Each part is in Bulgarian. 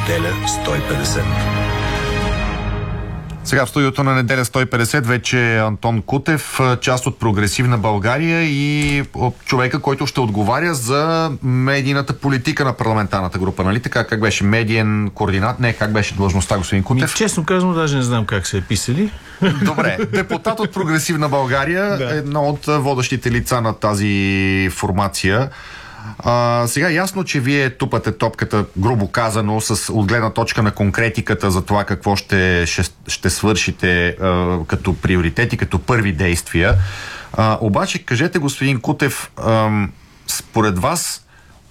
Неделя 150. Сега в студиото на Неделя 150 вече е Антон Кутев, част от Прогресивна България и човека, който ще отговаря за медийната политика на парламентарната група. Нали така? Как беше медиен координат? Не, как беше длъжността, господин Кутев? Честно казано, даже не знам как се е писали. Добре. Депутат от Прогресивна България, едно от водещите лица на тази формация. Сега ясно, че вие тупате топката, грубо казано, от гледна точка на конкретиката за това какво ще свършите като приоритети, като първи действия. Обаче, кажете, господин Кутев, според вас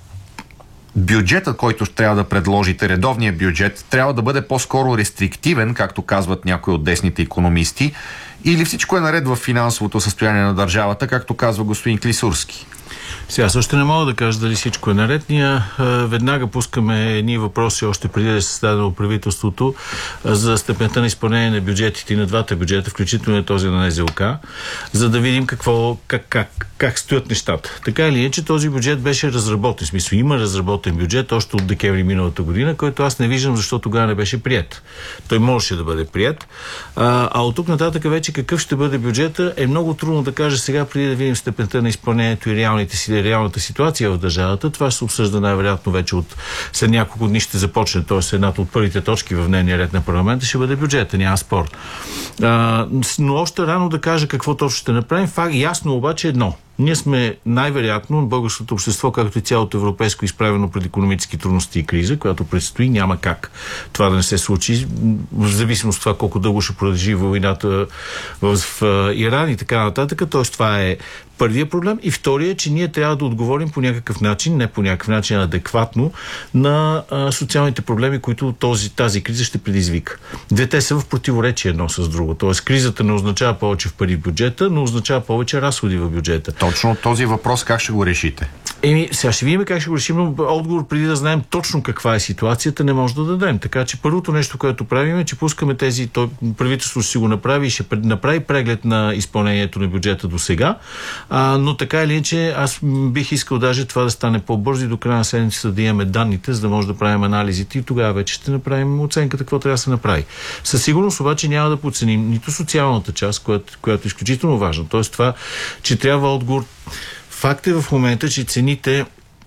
бюджетът, който ще трябва да предложите, редовният бюджет, трябва да бъде по-скоро рестриктивен, както казват някои от десните икономисти, или всичко е наред в финансовото състояние на държавата, както казва господин Клисурски? Сега също не мога да кажа дали всичко е наред. Ние веднага пускаме едни въпроси още преди да се създадено правителството за степента на изпълнение на бюджетите и на двата бюджета, включително и този на НЗОК, за да видим как стоят нещата. Така или иначе, този бюджет беше разработен. В смисъл, има разработен бюджет още от декември миналата година, който аз не виждам защо тогава не беше прият. Той можеше да бъде прият. А от тук нататък вече какъв ще бъде бюджета е много трудно да кажа сега, преди да видим степента на изпълнението и реалната ситуация в държавата. Това ще се обсъжда най-вероятно вече след няколко дни ще започне, т.е. едната от първите точки в дневния ред на парламента ще бъде бюджета, няма спор. Но още рано да кажа какво точно ще направим. Ясно обаче едно. Ние сме най-вероятно българското общество, както и цялото европейско, изправено пред икономически трудности и криза, която предстои, няма как това да не се случи, в зависимост от това колко дълго ще продължи войната в Иран и така нататък. Тоест това е първият проблем. И втория е, че ние трябва да отговорим по някакъв начин, не по някакъв начин, адекватно на социалните проблеми, които тази криза ще предизвика. Двете са в противоречие едно с друго. Тоест кризата не означава повече в пари в бюджета, но означава повече разходи в бюджета. Точно този въпрос как ще го решите? Сега ще видим как ще го решим, но отговор преди да знаем точно каква е ситуацията, не може да дадем. Така че първото нещо, което правим е, че пускаме правителството ще си го направи и ще направи преглед на изпълнението на бюджета до сега. Но така или иначе, аз бих искал даже това да стане по-бързо и до края на седмицата да имаме данните, за да може да правим анализите и тогава вече ще направим оценката какво трябва да се направи. Със сигурност обаче няма да подценим нито социалната част, която е изключително важна. Тоест това, че трябва отговор. Факт е в момента, че цените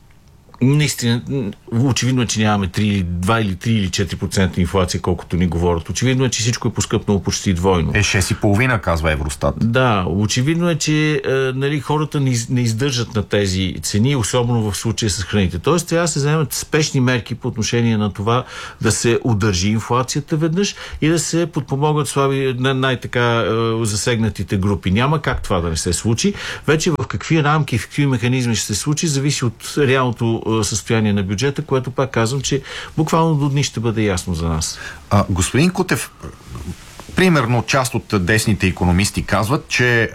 наистина, очевидно е, че нямаме 2 или 3 или 4% инфлация, колкото ни говорят. Очевидно е, че всичко е поскъпнало почти двойно. 6,5, казва Евростат. Да, очевидно е, че хората не издържат на тези цени, особено в случая с храните. Тоест, трябва да се вземат спешни мерки по отношение на това да се удържи инфлацията веднъж и да се подпомогат най-така засегнатите групи. Няма как това да не се случи. Вече в какви рамки, в какви механизми ще се случи, зависи от реалното състояние на бюджета, което пак казвам, че буквално до дни ще бъде ясно за нас. Господин Кутев, примерно част от десните икономисти казват, че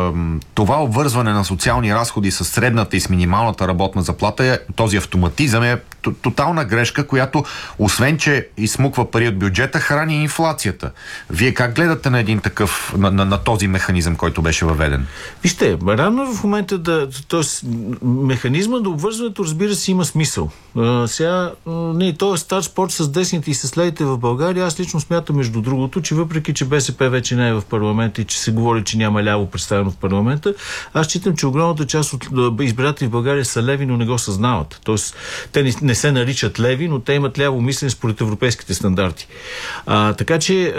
това обвързване на социални разходи с средната и с минималната работна заплата, този автоматизъм е тотална грешка, която освен, че изсмуква пари от бюджета, храни инфлацията. Вие как гледате на един такъв, на този механизъм, който беше въведен? Вижте, рано в момента тоест, механизма до обвързването, разбира се, има смисъл. Сега, този стар спорт с десните и с левите в България, аз лично смятам, между другото, че въпреки, че БСП вече не е в парламента и че се говори, че няма ляво представено в парламента, аз считам, че огромната част от избиратели в България са леви, но не го съзнават. Тоест, те не се наричат леви, но те имат ляво мислене според европейските стандарти. Така че,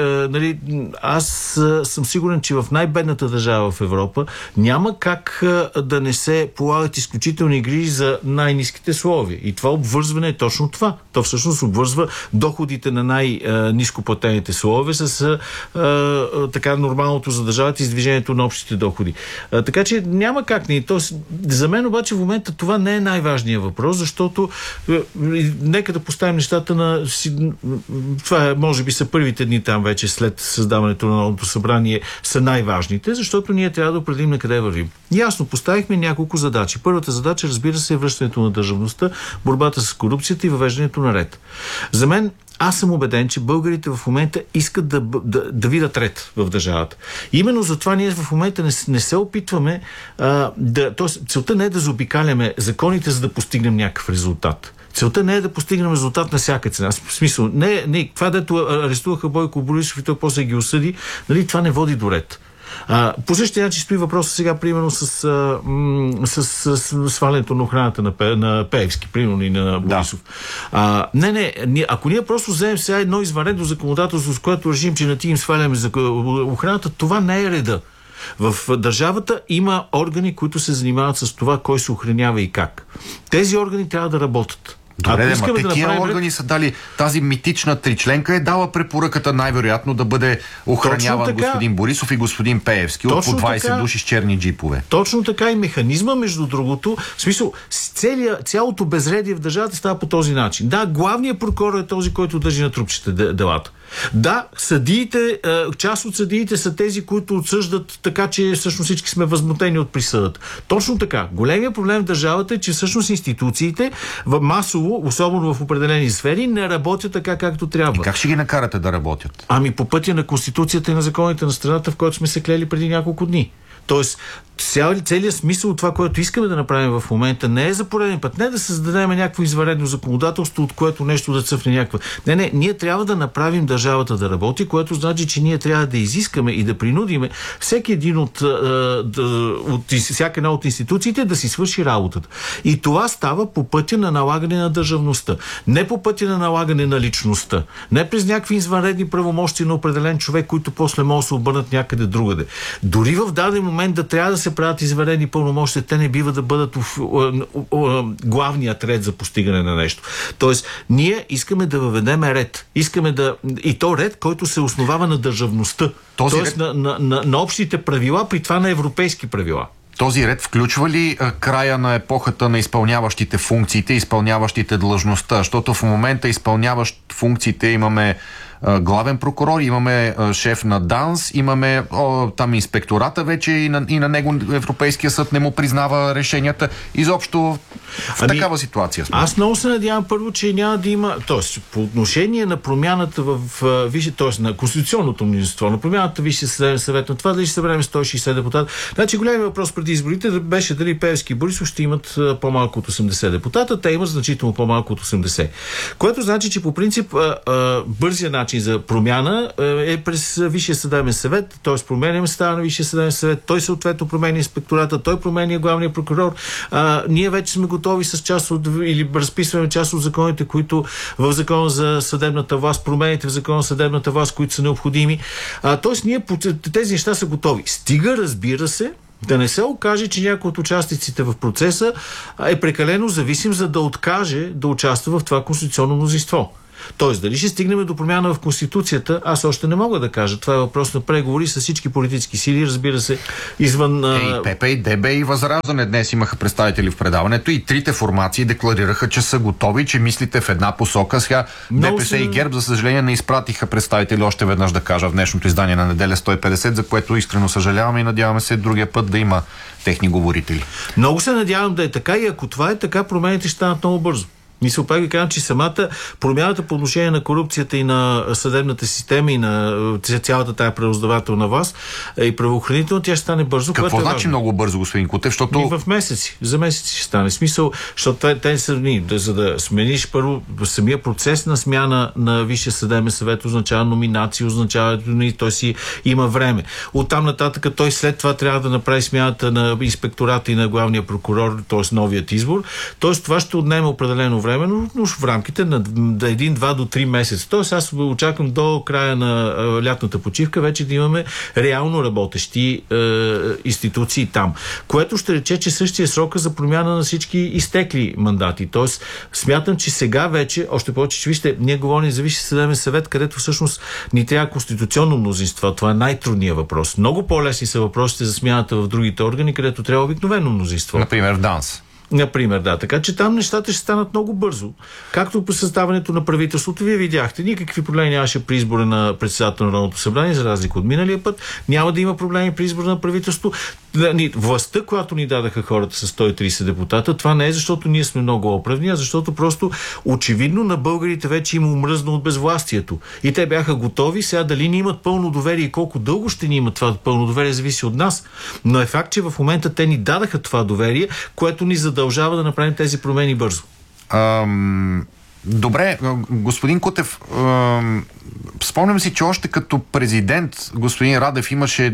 аз съм сигурен, че в най-бедната държава в Европа няма как да не се полагат изключителни грижи за най-ниските слоеве. И това обвързване е точно това. То всъщност обвързва доходите на най-ниско платените слоеве с така нормалното за държавата и движението на общите доходи. Така че няма как. За мен обаче в момента това не е най-важният въпрос, защото нека да поставим нещата това може би са първите дни там вече след създаването на Народното събрание са най-важните, защото ние трябва да определим на къде вървим. Ясно, поставихме няколко задачи. Първата задача, разбира се, е връщането на държавността, борбата с корупцията и въвеждането на ред. За мен аз съм убеден, че българите в момента искат да видят ред в държавата. Именно затова ние в момента не се опитваме тоест, целта не е да заобикаляме законите, за да постигнем някакъв резултат. Целта не е да постигнем резултат на всяка цена. В смисъл, това дето арестуваха Бойко Борисов и той после ги осъди, нали, това не води до ред. По същия начин стои въпроса сега, примерно, с свалянето на охраната на Пеевски, примерно, и на Борисов. Ако ние просто вземем сега едно извънредно законодателство, с което решим, че на ти им сваляме охраната, това не е реда. В държавата има органи, които се занимават с това, кой се охранява и как. Тези органи трябва да работят. Добре, тия органи са дали, тази митична тричленка е дала препоръката най-вероятно да бъде охраняван господин Борисов и господин Пеевски от по 20 души с черни джипове. Точно така и механизма, между другото, в смисъл, цялото безредие в държавата става по този начин. Да, главният прокурор е този, който държи на трупчите делата. Да, съдиите, част от съдиите са тези, които отсъждат така, че всъщност всички сме възмутени от присъдата. Точно така. Големият проблем в държавата е, че всъщност институциите масово, особено в определени сфери, не работят така, както трябва. И как ще ги накарате да работят? По пътя на Конституцията и на законите на страната, в който сме се клели преди няколко дни. Тоест, целият смисъл от това, което искаме да направим в момента, не е за пореден път, не да създадем някакво извънредно законодателство, от което нещо да цъфне някаква. Не, ние трябва да направим държавата да работи, което значи, че ние трябва да изискаме и да принудиме всеки един от всяка една от институциите да си свърши работата. И това става по пътя на налагане на държавността. Не по пътя на налагане на личността. Не през някакви извънредни правомощи на определен човек, които после могат да се обърнат някъде другаде. Дори в даден момент да трябва да се правят извънредни пълномощия, те не бива да бъдат главният ред за постигане на нещо. Тоест, ние да въведем ред. И то ред, който се основава на държавността. Тоест на общите правила, при това на европейски правила. Този ред включва ли края на епохата на изпълняващите функциите, изпълняващите длъжността? Защото в момента изпълняващ функциите имаме главен прокурор, имаме шеф на ДАНС, имаме там инспектората вече и на него Европейския съд не му признава решенията. Изобщо в такава ситуация сме. Аз много се надявам първо, че няма да има, т.е. по отношение на промяната т.е. на конституционното мнозинство, на промяната Висшия съдебен съвет, на това дали ще съберем 160 депутата. Значи големият въпрос преди изборите беше дали Пеевски и Борисов ще имат по-малко от 80 депутата, те имат значително по-малко от 80. Което значи, че по принцип бързия начин за промяна е през Висшия съдебен съвет, т.е. променяме състава на Висшия съдебен съвет, той съответно променя инспектората, той променя главния прокурор. Ние вече сме готови с част или разписваме част от законите, които в закона за съдебната власт, промените в закона за съдебната власт, които са необходими. Тоест тези неща са готови. Стига, разбира се, да не се окаже, че някой от участниците в процеса е прекалено зависим, за да откаже да участва в това конституционно мнозинство. Тоест, дали ще стигнем до промяна в Конституцията, аз още не мога да кажа. Това е въпрос на преговори с всички политически сили, разбира се, извън... ПП и ДБ и Възраждане днес имаха представители в предаването и трите формации декларираха, че са готови, че мислите в една посока. Сега ДПС и ГЕРБ, за съжаление, не изпратиха представители още веднъж да кажа в днешното издание на Неделя 150, за което искрено съжаляваме и надяваме се другия път да има техни говорители. Много се надявам да е така и ако това е така, промените ще станат много бързо. Мисля, пак ви казвам, че самата промяната по отношение на корупцията и на съдебната система и на цялата тая правораздавателна власт и правоохранителна, тя ще стане бързо. Какво значи много бързо, господин Кутев? Защото... в месеци. За месеци ще стане. Смисъл, защото те са за да смениш първо самия процес на смяна на Висшия съдебен съвет означава номинация, означава, той си има време. Оттам нататък той след това трябва да направи смяната на инспектората и на главния прокурор, т.е. новият избор. Т.е. това ще отнеме определено време, но в рамките на 1, 2 до 3 месеца. Тоест аз очаквам до края на лятната почивка вече да имаме реално работещи институции там. Което ще рече, че същия срок за промяна на всички изтекли мандати. Тоест смятам, че сега вече, още повече, че вижте, ние говорим за Висшия съдебен съвет, където всъщност ни трябва конституционно мнозинство. Това е най-трудният въпрос. Много по-лесни са въпросите за смяната в другите органи, където трябва обикновено мнозинство. Например в ДАНС. Например, да. Така че там нещата ще станат много бързо. Както по създаването на правителството, вие видяхте, никакви проблеми нямаше при избора на председател на Народното събрание, за разлика от миналия път. Няма да има проблеми при избора на правителство. Властта, която ни дадаха хората с 130 депутата, това не е защото ние сме много оправни, а защото просто очевидно на българите вече им омръзна от безвластието. И те бяха готови. Сега дали ни имат пълно доверие и колко дълго ще ни имат това пълно доверие, зависи от нас. Но е факт, че в момента те ни дадаха това доверие, което ни задължава да направим тези промени бързо. Добре, господин Кутев, спомням си, че още като президент господин Радев имаше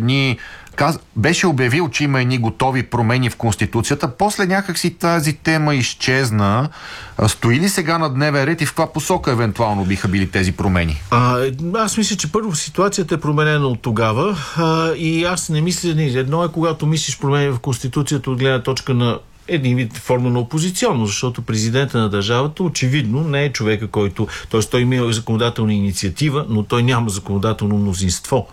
беше обявил, че има едни готови промени в Конституцията. После някак си тази тема изчезна. Стои ли сега на дневен ред и в каква посока евентуално биха били тези промени? Аз мисля, че първо ситуацията е променена от тогава и аз не мисля, едно е когато мислиш промени в Конституцията от гледна точка на един вид форма на опозиционно, защото президента на държавата очевидно не е човека, който... Т.е. той има законодателна инициатива, но той няма законодателно мнозинство.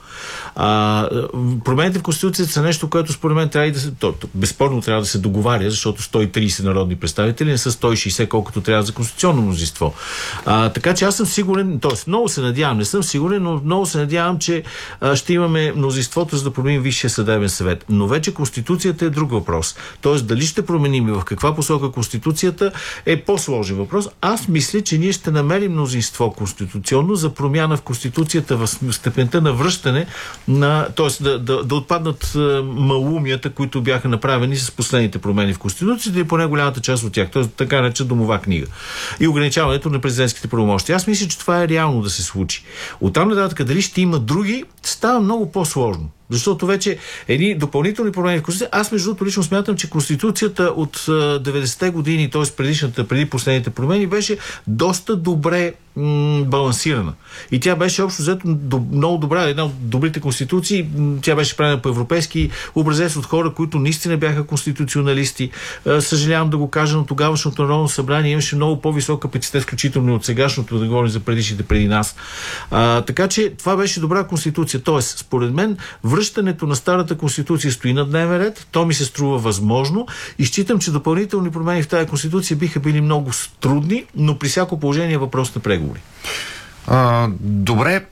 Промените в Конституцията са нещо, което според мен трябва да се... безспорно трябва да се договаря, защото 130 народни представители не са 160, колкото трябва за конституционно мнозинство. Така че аз съм сигурен, т.е. много се надявам, не съм сигурен, но много се надявам, че ще имаме мнозинството, за да променим Висшия съдебен съвет. Но вече Конституцията е друг въпрос. Т.е. дали ще променим и в каква посока Конституцията е по-сложен въпрос. Аз мисля, че ние ще намерим мнозинство конституционно за промяна в Конституцията в степента на връщане на... т.е. да отпаднат малумията, които бяха направени с последните промени в Конституцията и поне голямата част от тях. Т.е. така наречена домова книга. И ограничаването на президентските правомощия. Аз мисля, че това е реално да се случи. Оттам нататък дали ще има други, става много по-сложно. Защото вече едни допълнителни промени в Конституцията. Аз между другото лично смятам, че Конституцията от 90-те години, т.е. преди последните промени, беше доста добре балансирана. И тя беше общо взето много добра. Една от добрите конституции. Тя беше правена по европейски образец от хора, които наистина бяха конституционалисти. Съжалявам да го кажа, но тогавашното Народно събрание имаше много по-висок капацитет, включително от сегашното, да говорим за предишните преди нас. Така че това беше добра конституция. Тоест, според мен, връщането на старата конституция стои на дневен ред. То ми се струва възможно и считам, че допълнителни промени в тази конституция биха били много трудни, но при всяко положение е въпрос на преговори. Добре.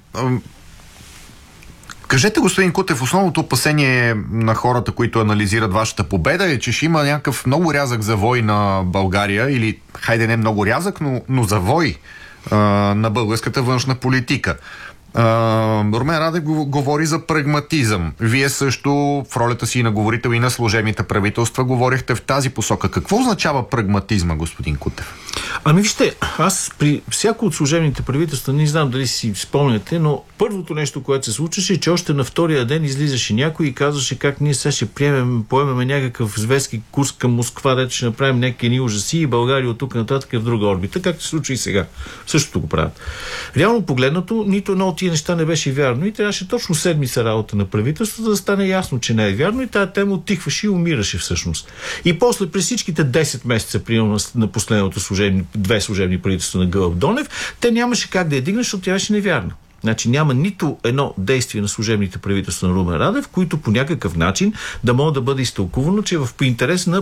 Кажете, господин Кутев, основното опасение на хората, които анализират вашата победа е, че ще има някакъв много рязък завой на България или, хайде не много рязък, но завой на българската външна политика. Румен Радев говори за прагматизъм. Вие също в ролята си на говорител и на служебните правителства говорихте в тази посока. Какво означава прагматизма, господин Кутев? Вижте, аз при всяко от служебните правителства, не знам дали си спомняте, но първото нещо, което се случваше, е, че още на втория ден излизаше някой и казваше как ние сега ще поемеме някакъв зверски курс към Москва, дето ще направим някакви ужаси и България от тук нататък е в друга орбита, както се случва и сега. Същото го правят. Реално погледнато, нито едно от тия неща не беше вярно и трябваше точно седмица работа на правителството, да стане ясно, че не е вярно и тази тема оттихваше и умираше всъщност. И после през всичките 10 месеца, примерно на последното две служебни правителства на Гълъб Донев, те нямаше как да я дигнат, защото тя беше невярна. Значи няма нито едно действие на служебните правителства на Румен Радев, които по някакъв начин да може да бъде изтълкувано, че е в интерес на